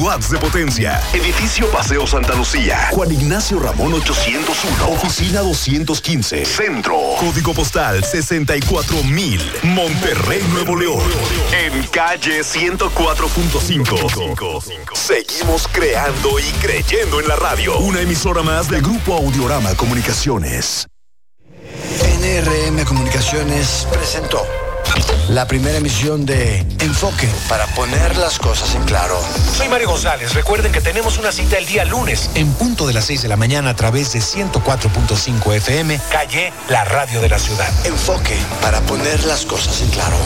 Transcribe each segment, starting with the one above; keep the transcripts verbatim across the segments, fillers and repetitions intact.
watts de potencia. Edificio Paseo Santa Lucía. Juan Ignacio Ramón ochocientos uno. Oficina doscientos quince. Centro. Código postal sesenta y cuatro mil. Monterrey, Nuevo León. En calle ciento cuatro punto cinco. Seguimos creando y creyendo en la radio. Una emisora más de Grupo Audiorama Comunicaciones. N R M Comunicaciones presentó la primera emisión de Enfoque, para poner las cosas en claro. Soy Mario González. Recuerden que tenemos una cita el día lunes, en punto de las seis de la mañana, a través de ciento cuatro punto cinco F M, Calle, la radio de la ciudad. Enfoque, para poner las cosas en claro.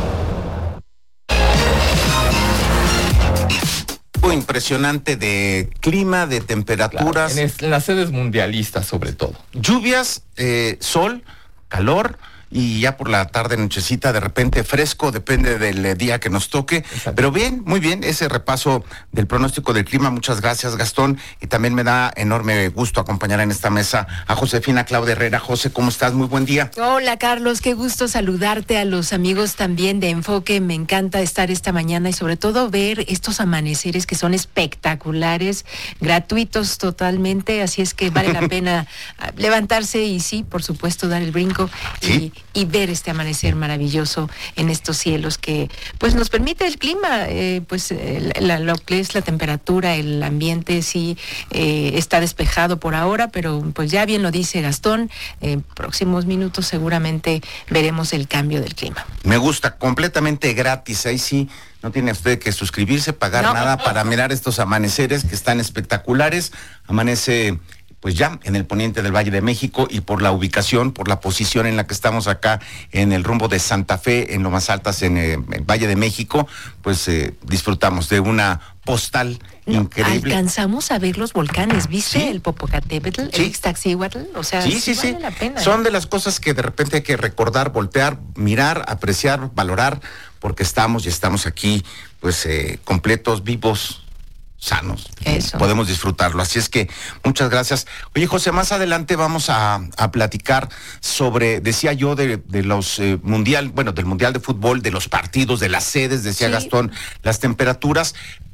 Impresionante de clima, de temperaturas. Claro, en, es, en las sedes mundialistas, sobre todo. Lluvias, eh, sol, calor. Y ya por la tarde, nochecita, de repente fresco, depende del día que nos toque. Exacto. Pero bien, muy bien, ese repaso del pronóstico del clima. Muchas gracias, Gastón. Y también me da enorme gusto acompañar en esta mesa a Josefina Claudia Herrera. José, ¿cómo estás? Muy buen día. Hola, Carlos, qué gusto saludarte, a los amigos también de Enfoque. Me encanta estar esta mañana y sobre todo ver estos amaneceres que son espectaculares, gratuitos totalmente, así es que vale la pena levantarse y sí, por supuesto, dar el brinco. ¿Sí? y y ver este amanecer maravilloso en estos cielos que pues nos permite el clima, eh, pues eh, la, lo que es la temperatura, el ambiente sí eh, está despejado por ahora, pero pues ya bien lo dice Gastón, en próximos minutos seguramente veremos el cambio del clima. Me gusta, completamente gratis, ahí sí. No tiene usted que suscribirse, pagar no. nada para mirar estos amaneceres que están espectaculares. Amanece pues ya en el poniente del Valle de México, y por la ubicación, por la posición en la que estamos acá en el rumbo de Santa Fe, en lo más altas en eh, el Valle de México, pues eh, disfrutamos de una postal no, increíble. Alcanzamos a ver los volcanes, ¿viste? ¿Sí? El Popocatépetl, ¿Sí? el Ixtaccíhuatl, o sea, sí, sí, sí, sí. vale la pena. Son de las cosas que de repente hay que recordar, voltear, mirar, apreciar, valorar, porque estamos y estamos aquí, pues eh, completos, vivos, sanos. Eso. Podemos disfrutarlo. Así es que muchas gracias. Oye, José, más adelante vamos a, a platicar sobre, decía yo, de, de los eh, mundial, bueno, del mundial de fútbol, de los partidos, de las sedes, decía sí. Gastón, las temperaturas,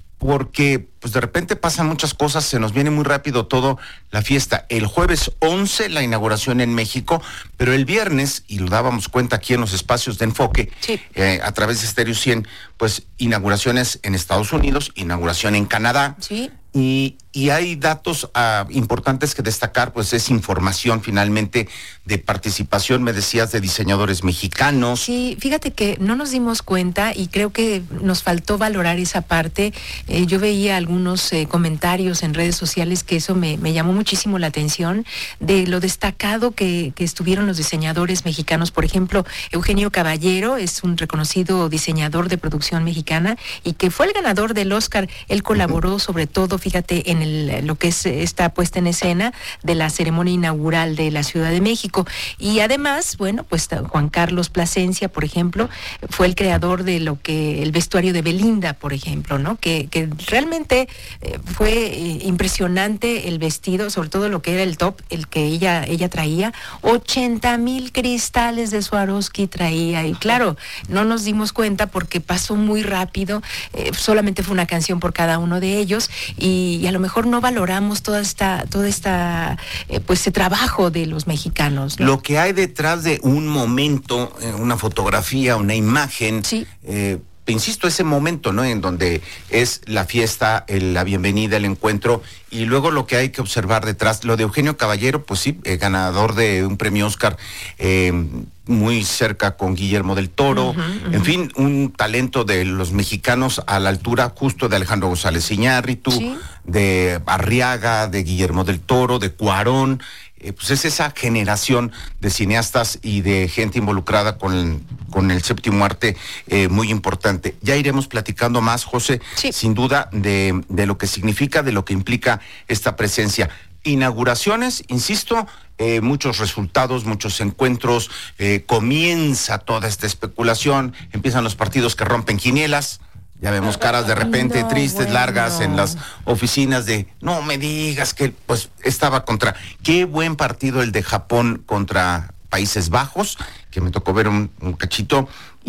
porque pues de repente pasan muchas cosas, se nos viene muy rápido todo la fiesta. El jueves once la inauguración en México, pero el viernes, y lo dábamos cuenta aquí en los espacios de Enfoque, sí. eh, a través de Stereo cien, pues inauguraciones en Estados Unidos, inauguración en Canadá. Sí. Y, y hay datos uh, importantes que destacar, pues es información finalmente de participación, me decías, de diseñadores mexicanos. Sí, fíjate que no nos dimos cuenta y creo que nos faltó valorar esa parte. Eh, yo veía algunos eh, comentarios en redes sociales que eso me, me llamó muchísimo la atención, de lo destacado que, que estuvieron los diseñadores mexicanos. Por ejemplo, Eugenio Caballero es un reconocido diseñador de producción mexicana y que fue el ganador del Oscar. Él colaboró uh-huh. sobre todo, fíjate, en el, lo que es esta puesta en escena de la ceremonia inaugural de la Ciudad de México. Y además, bueno, pues Juan Carlos Plasencia, por ejemplo, fue el creador de lo que, el vestuario de Belinda, por ejemplo, ¿no? Que, que realmente eh, fue eh, impresionante el vestido, sobre todo lo que era el top, el que ella, ella traía. ochenta mil cristales de Swarovski traía, y claro, no nos dimos cuenta porque pasó muy rápido, eh, solamente fue una canción por cada uno de ellos. Y, y a lo mejor no valoramos toda esta, toda esta, eh, pues ese trabajo de los mexicanos, ¿no? Lo que hay detrás de un momento, eh, una fotografía, una imagen, sí. eh, insisto, ese momento, ¿no? En donde es la fiesta, el, la bienvenida, el encuentro, y luego lo que hay que observar detrás. Lo de Eugenio Caballero, pues sí, eh, ganador de un premio Oscar, eh, muy cerca con Guillermo del Toro, uh-huh, uh-huh. en fin, un talento de los mexicanos a la altura justo de Alejandro González Iñárritu, ¿sí? De Arriaga, de Guillermo del Toro, de Cuarón. Eh, pues es esa generación de cineastas y de gente involucrada con, con el séptimo arte eh, muy importante. Ya iremos platicando más, José, sí. sin duda, de, de lo que significa, de lo que implica esta presencia. Inauguraciones, insisto, eh, muchos resultados, muchos encuentros, eh, comienza toda esta especulación, empiezan los partidos que rompen quinielas. Ya vemos caras de repente no, tristes, bueno. largas en las oficinas de, no me digas que pues estaba contra, qué buen partido el de Japón contra Países Bajos, que me tocó ver un, un cachito,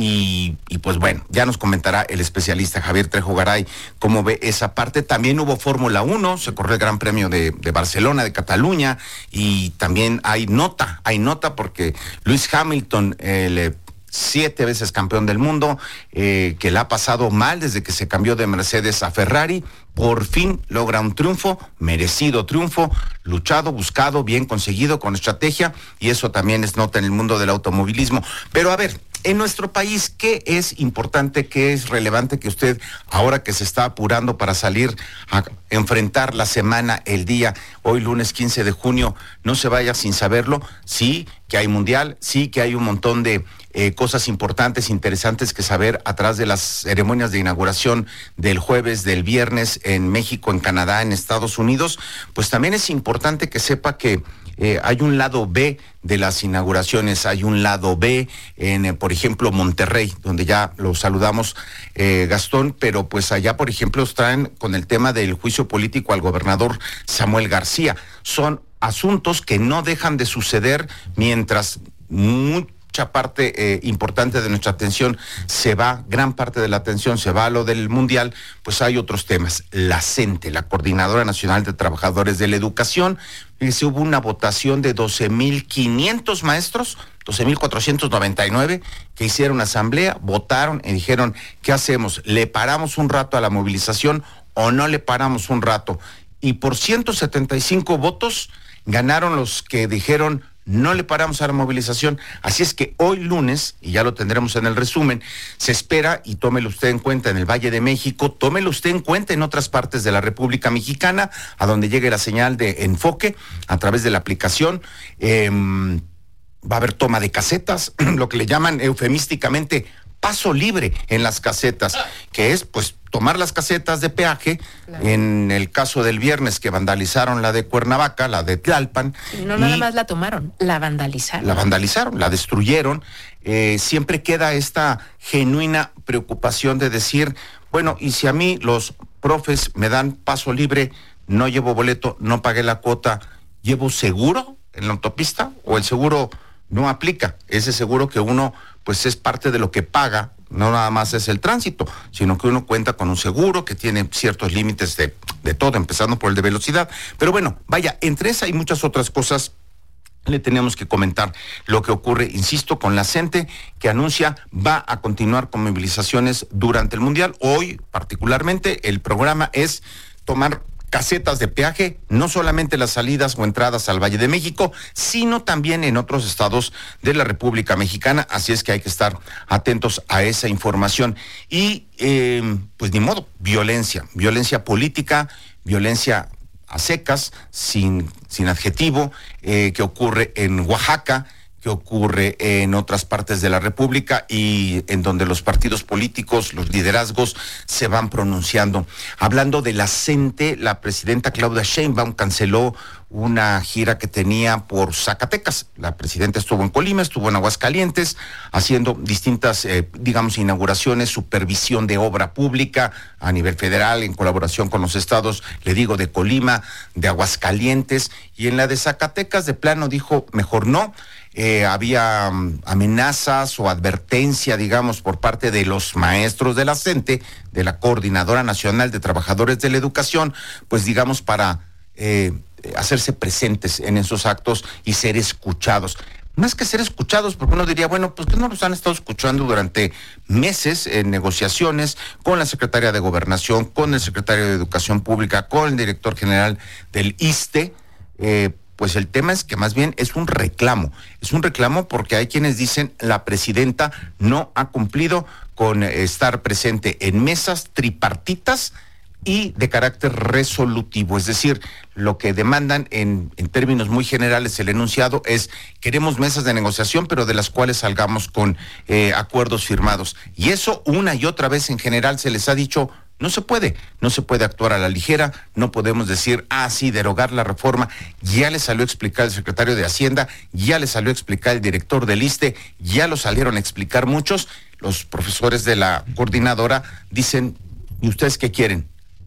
y, y pues bueno, ya nos comentará el especialista Javier Trejo Garay cómo ve esa parte. También hubo Fórmula uno, se corrió el Gran Premio de, de Barcelona, de Cataluña, y también hay nota, hay nota porque Lewis Hamilton, el siete veces campeón del mundo, eh, que la ha pasado mal desde que se cambió de Mercedes a Ferrari, por fin logra un triunfo, merecido triunfo, luchado, buscado, bien conseguido, con estrategia, y eso también es nota en el mundo del automovilismo. Pero a ver, en nuestro país, ¿qué es importante, qué es relevante que usted, ahora que se está apurando para salir a enfrentar la semana, el día, hoy lunes quince de junio, no se vaya sin saberlo? Sí, que hay mundial, sí, que hay un montón de eh, cosas importantes, interesantes que saber atrás de las ceremonias de inauguración del jueves, del viernes en México, en Canadá, en Estados Unidos. Pues también es importante que sepa que Eh, hay un lado B de las inauguraciones, hay un lado B en, eh, por ejemplo, Monterrey, donde ya lo saludamos, eh, Gastón, pero pues allá, por ejemplo, traen con el tema del juicio político al gobernador Samuel García. Son asuntos que no dejan de suceder mientras muy mucha parte eh, importante de nuestra atención se va, gran parte de la atención se va a lo del mundial, pues hay otros temas. La CENTE, la Coordinadora Nacional de Trabajadores de la Educación, fíjese, hubo una votación de doce mil quinientos maestros, doce mil cuatrocientos noventa y nueve, que hicieron asamblea, votaron y dijeron, ¿qué hacemos? ¿Le paramos un rato a la movilización o no le paramos un rato? Y por ciento setenta y cinco votos ganaron los que dijeron, no le paramos a la movilización. Así es que hoy lunes, y ya lo tendremos en el resumen, se espera, y tómelo usted en cuenta en el Valle de México, tómelo usted en cuenta en otras partes de la República Mexicana, a donde llegue la señal de enfoque a través de la aplicación. Eh, va a haber toma de casetas, lo que le llaman eufemísticamente paso libre en las casetas, que es pues tomar las casetas de peaje. Claro. En el caso del viernes que vandalizaron la de Cuernavaca, la de Tlalpan. No nada más la tomaron, la vandalizaron. La vandalizaron, la destruyeron. Eh, siempre queda esta genuina preocupación de decir, bueno, y si a mí los profes me dan paso libre, no llevo boleto, no pagué la cuota, ¿llevo seguro en la autopista? ¿O el seguro no aplica? Ese seguro que uno pues es parte de lo que paga, no nada más es el tránsito, sino que uno cuenta con un seguro que tiene ciertos límites de, de todo, empezando por el de velocidad. Pero bueno, vaya, entre esa y muchas otras cosas, le tenemos que comentar lo que ocurre, insisto, con la CENTE, que anuncia va a continuar con movilizaciones durante el Mundial. Hoy, particularmente, el programa es tomar casetas de peaje, no solamente las salidas o entradas al Valle de México, sino también en otros estados de la República Mexicana, así es que hay que estar atentos a esa información. Y eh, pues ni modo, violencia, violencia política, violencia a secas, sin, sin adjetivo, eh, que ocurre en Oaxaca, que ocurre en otras partes de la República y en donde los partidos políticos, los liderazgos se van pronunciando. Hablando de la CENTE, la presidenta Claudia Sheinbaum canceló una gira que tenía por Zacatecas. La presidenta estuvo en Colima, estuvo en Aguascalientes, haciendo distintas, eh, digamos, inauguraciones, supervisión de obra pública a nivel federal, en colaboración con los estados, le digo, de Colima, de Aguascalientes, y en la de Zacatecas de plano dijo, mejor no. Eh, había um, amenazas o advertencia, digamos, por parte de los maestros de la CENTE, de la Coordinadora Nacional de Trabajadores de la Educación, pues digamos para eh, hacerse presentes en esos actos y ser escuchados. Más que ser escuchados, porque uno diría, bueno, pues que no los han estado escuchando durante meses en negociaciones con la Secretaría de Gobernación, con el Secretario de Educación Pública, con el Director General del ISSSTE, eh, pues el tema es que más bien es un reclamo, es un reclamo porque hay quienes dicen la presidenta no ha cumplido con estar presente en mesas tripartitas y de carácter resolutivo, es decir, lo que demandan en, en términos muy generales el enunciado es queremos mesas de negociación, pero de las cuales salgamos con eh, acuerdos firmados. Y eso una y otra vez en general se les ha dicho, no se puede, no se puede actuar a la ligera, no podemos decir, ah, sí, derogar la reforma. Ya le salió a explicar el secretario de Hacienda, ya le salió a explicar el director del ISSSTE, ya lo salieron a explicar muchos. Los profesores de la coordinadora dicen, ¿y ustedes qué quieren?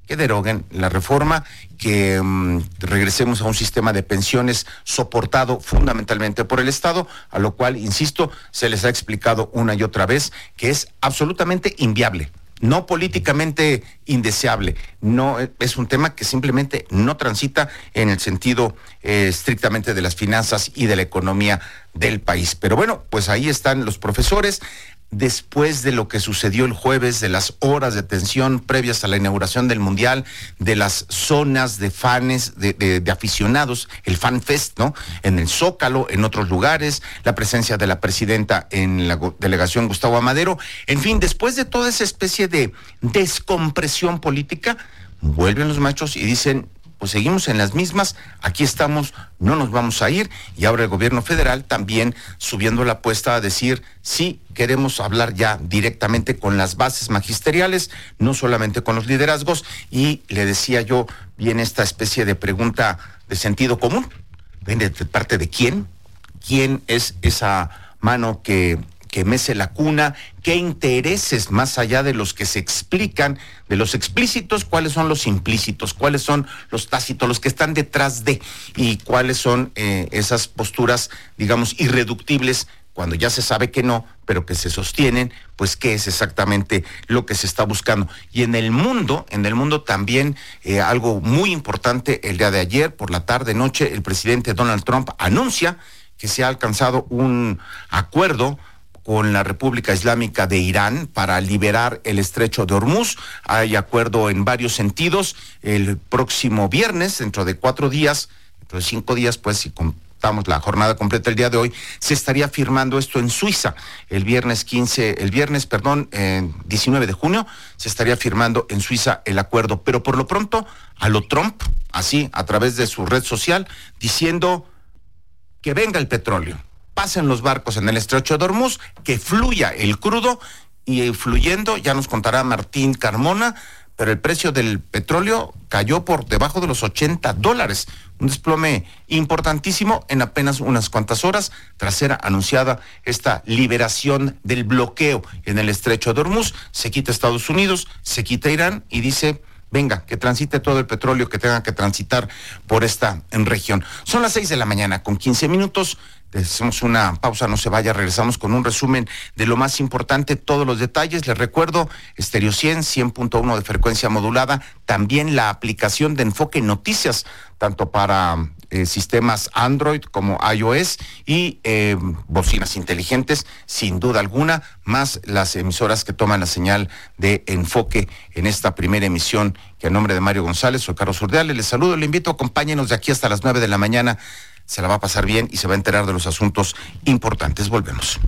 que deroguen la reforma, que um, regresemos a un sistema de pensiones soportado fundamentalmente por el Estado, a lo cual, insisto, se les ha explicado una y otra vez que es absolutamente inviable, no políticamente indeseable, no es un tema que simplemente no transita en el sentido eh, estrictamente de las finanzas y de la economía del país. Pero bueno, pues ahí están los profesores. Después de lo que sucedió el jueves, de las horas de tensión previas a la inauguración del Mundial, de las zonas de fans, de, de, de aficionados, el Fan Fest, ¿no? En el Zócalo, en otros lugares, la presencia de la presidenta en la delegación Gustavo Amadero, en fin, después de toda esa especie de descompresión política, vuelven los machos y dicen, pues seguimos en las mismas, aquí estamos, no nos vamos a ir, y ahora el gobierno federal también subiendo la apuesta a decir, sí, queremos hablar ya directamente con las bases magisteriales, no solamente con los liderazgos, y le decía yo, viene esta especie de pregunta de sentido común, ¿de parte de quién? ¿Quién es esa mano que... que mece la cuna? ¿Qué intereses más allá de los que se explican, de los explícitos, cuáles son los implícitos, cuáles son los tácitos, los que están detrás de, y cuáles son eh, esas posturas, digamos, irreductibles, cuando ya se sabe que no, pero que se sostienen, pues qué es exactamente lo que se está buscando? Y en el mundo, en el mundo también, eh, algo muy importante, el día de ayer, por la tarde, noche, el presidente Donald Trump anuncia que se ha alcanzado un acuerdo con la República Islámica de Irán para liberar el estrecho de Hormuz. Hay acuerdo en varios sentidos. El próximo viernes, dentro de cuatro días, dentro de cinco días, pues si contamos la jornada completa el día de hoy, se estaría firmando esto en Suiza. El viernes quince, el viernes, perdón, eh, diecinueve de junio, se estaría firmando en Suiza el acuerdo. Pero por lo pronto, a lo Trump, así, a través de su red social, diciendo que venga el petróleo, pasen los barcos en el estrecho de Hormuz, que fluya el crudo, y fluyendo, ya nos contará Martín Carmona, pero el precio del petróleo cayó por debajo de los ochenta dólares, un desplome importantísimo en apenas unas cuantas horas, tras ser anunciada esta liberación del bloqueo en el estrecho de Hormuz. Se quita Estados Unidos, se quita Irán, y dice, venga, que transite todo el petróleo que tenga que transitar por esta región. Son las seis de la mañana con quince minutos. Hacemos una pausa, no se vaya, regresamos con un resumen de lo más importante, todos los detalles. Les recuerdo, Estéreo cien, cien punto uno de frecuencia modulada, también la aplicación de Enfoque Noticias, tanto para eh, sistemas Android como iOS, y eh, bocinas inteligentes, sin duda alguna, más las emisoras que toman la señal de Enfoque en esta primera emisión, que a nombre de Mario González, soy Carlos Urdiales, les saludo, le invito, acompáñenos de aquí hasta las nueve de la mañana. Se la va a pasar bien y se va a enterar de los asuntos importantes. Volvemos.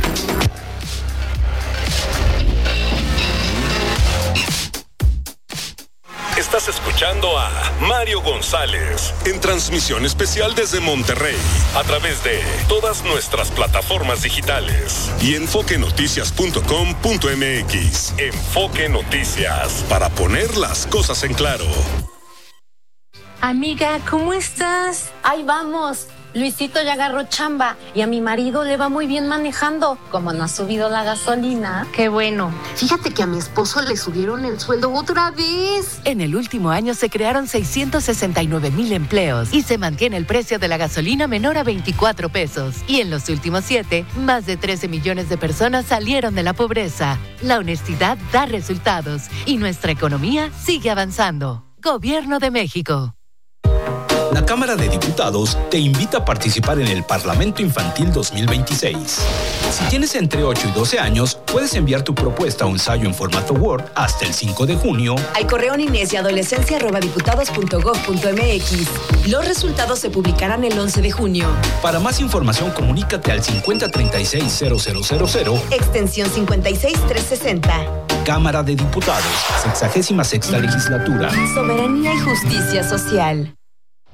Estás escuchando a Mario González en transmisión especial desde Monterrey a través de todas nuestras plataformas digitales y enfoque noticias punto com punto m x. Enfoque Noticias, para poner las cosas en claro. Amiga, ¿cómo estás? Ahí vamos. Luisito ya agarró chamba y a mi marido le va muy bien manejando. Como no ha subido la gasolina. Qué bueno. Fíjate que a mi esposo le subieron el sueldo otra vez. En el último año se crearon seiscientos sesenta y nueve mil empleos y se mantiene el precio de la gasolina menor a veinticuatro pesos. Y en los últimos siete, más de trece millones de personas salieron de la pobreza. La honestidad da resultados y nuestra economía sigue avanzando. Gobierno de México. La Cámara de Diputados te invita a participar en el Parlamento Infantil dos mil veintiséis. Si tienes entre ocho y doce años, puedes enviar tu propuesta o ensayo en formato Word hasta el cinco de junio al correo niñez y adolescencia arroba diputados punto gob punto m x. Los resultados se publicarán el once de junio. Para más información, comunícate al cincuenta treinta y seis cero cero cero cero, extensión cincuenta y seis trescientos sesenta. Cámara de Diputados, sexagésima sexta legislatura. Soberanía y justicia social.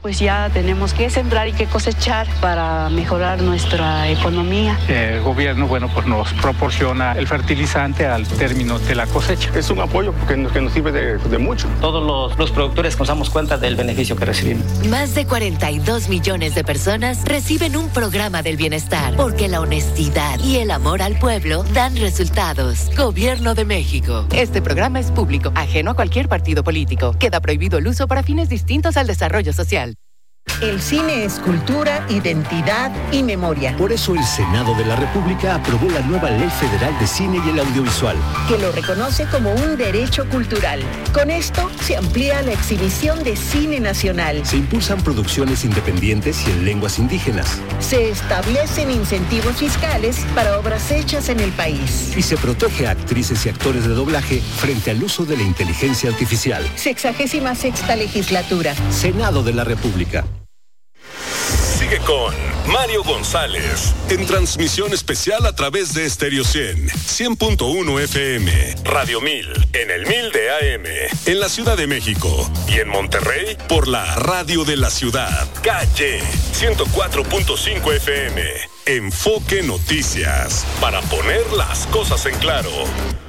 pues ya tenemos que sembrar y que cosechar para mejorar nuestra economía. El gobierno, bueno, pues nos proporciona el fertilizante al término de la cosecha. Es un apoyo que nos, que nos sirve de, de mucho. Todos los, los productores nos damos cuenta del beneficio que recibimos. Más de cuarenta y dos millones de personas reciben un programa del bienestar, porque la honestidad y el amor al pueblo dan resultados. Gobierno de México. Este programa es público, ajeno a cualquier partido político. Queda prohibido el uso para fines distintos al desarrollo social. El cine es cultura, identidad y memoria. Por eso el Senado de la República aprobó la nueva Ley Federal de Cine y el Audiovisual, que lo reconoce como un derecho cultural. Con esto se amplía la exhibición de cine nacional. Se impulsan producciones independientes y en lenguas indígenas. Se establecen incentivos fiscales para obras hechas en el país. Y se protege a actrices y actores de doblaje frente al uso de la inteligencia artificial. Sexagésima sexta legislatura. Senado de la República. Sigue con Mario González en transmisión especial a través de Stereo cien, cien punto uno F M, Radio mil, en el mil de A M, en la Ciudad de México y en Monterrey por la Radio de la Ciudad, Calle ciento cuatro punto cinco F M. Enfoque Noticias, para poner las cosas en claro.